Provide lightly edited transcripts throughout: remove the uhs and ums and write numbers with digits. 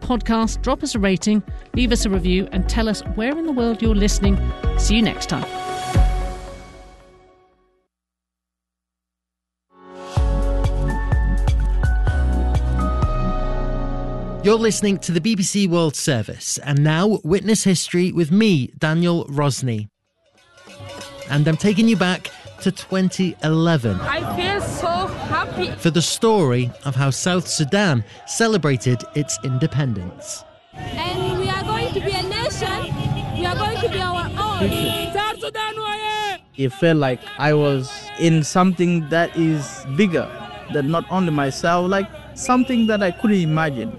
podcast, drop us a rating, leave us a review and tell us where in the world you're listening. See you next time. You're listening to the BBC World Service, and now witness history with me, Daniel Rosny. And I'm taking you back to 2011. I feel so happy. For the story of how South Sudan celebrated its independence. And we are going to be a nation. We are going to be our own. South Sudan, it felt like I was in something that is bigger than not only myself, like something that I couldn't imagine.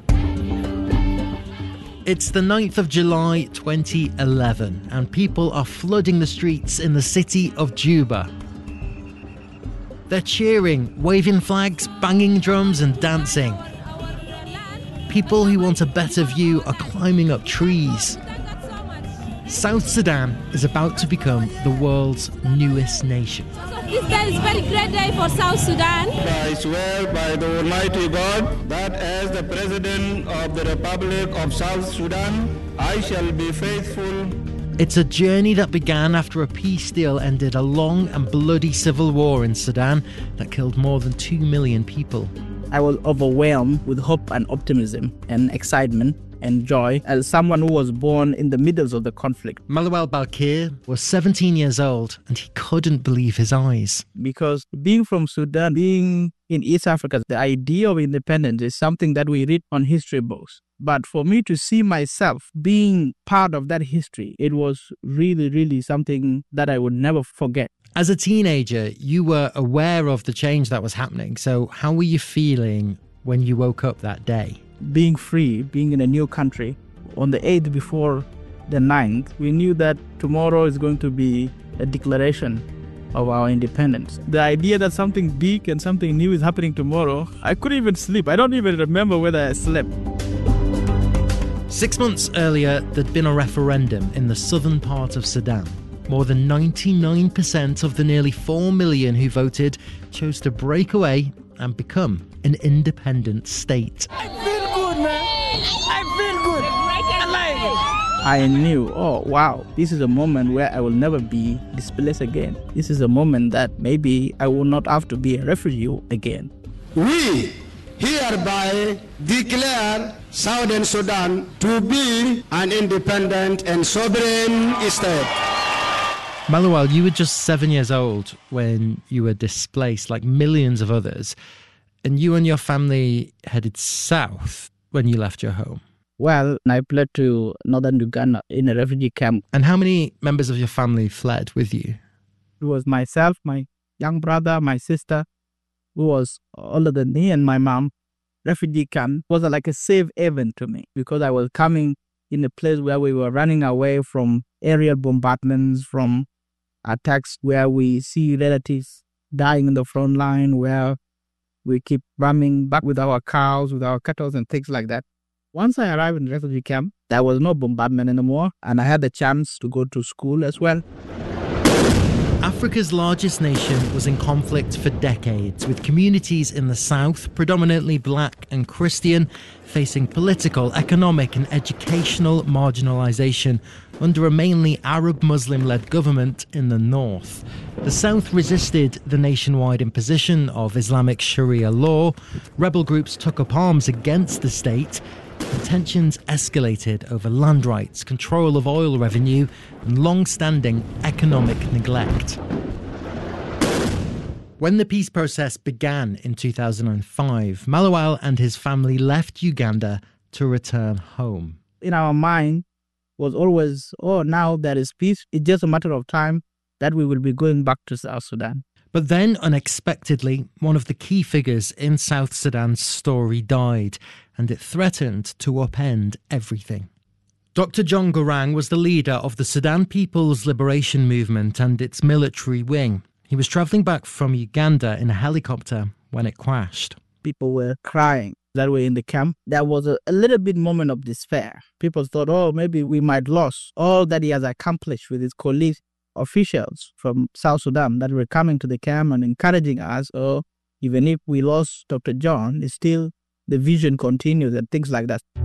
It's the 9th of July 2011 and people are flooding the streets in the city of Juba. They're cheering, waving flags, banging drums and dancing. People who want a better view are climbing up trees. South Sudan is about to become the world's newest nation. This day is a very great day for South Sudan. I swear by the Almighty God that as the President of the Republic of South Sudan, I shall be faithful. It's a journey that began after a peace deal ended a long and bloody civil war in Sudan that killed more than 2 million people. I was overwhelmed with hope and optimism and excitement and joy as someone who was born in the middle of the conflict. Malouel Balkir was 17 years old and he couldn't believe his eyes. Because being from Sudan, being in East Africa, the idea of independence is something that we read on history books. But for me to see myself being part of that history, it was really, really something that I would never forget. As a teenager, you were aware of the change that was happening. So how were you feeling when you woke up that day? Being free, being in a new country, on the 8th before the 9th, we knew that tomorrow is going to be a declaration of our independence. The idea that something big and something new is happening tomorrow, I couldn't even sleep. I don't even remember whether I slept. 6 months earlier, there'd been a referendum in the southern part of Sudan. More than 99% of the nearly 4 million who voted chose to break away and become an independent state. I feel good, man. I feel good. Alive. I knew, oh, wow, this is a moment where I will never be displaced again. This is a moment that maybe I will not have to be a refugee again. We hereby declare Southern Sudan to be an independent and sovereign state. Malouel, you were just 7 years old when you were displaced like millions of others, and you and your family headed south when you left your home. Well, I fled to northern Uganda in a refugee camp. And how many members of your family fled with you? It was myself, my young brother, my sister, who was older than me, and my mom. Refugee camp was like a safe haven to me because I was coming in a place where we were running away from aerial bombardments, from attacks where we see relatives dying in the front line, where we keep running back with our cows, with our cattle and things like that. Once I arrived in the refugee camp, there was no bombardment anymore, and I had the chance to go to school as well. Africa's largest nation was in conflict for decades, with communities in the south, predominantly black and Christian, facing political, economic and educational marginalisation under a mainly Arab Muslim-led government in the north. The south resisted the nationwide imposition of Islamic Sharia law, rebel groups took up arms against the state, and tensions escalated over land rights, control of oil revenue and long-standing economic neglect. When the peace process began in 2005, Malouel and his family left Uganda to return home. In our mind was always, oh, now there is peace. It's just a matter of time that we will be going back to South Sudan. But then, unexpectedly, one of the key figures in South Sudan's story died, and it threatened to upend everything. Dr. John Garang was the leader of the Sudan People's Liberation Movement and its military wing. He was travelling back from Uganda in a helicopter when it crashed. People were crying that were in the camp. There was a little bit moment of despair. People thought, oh, maybe we might lose all that he has accomplished with his colleagues, officials from South Sudan that were coming to the camp and encouraging us, oh, even if we lost Dr. John, still the vision continues and things like that.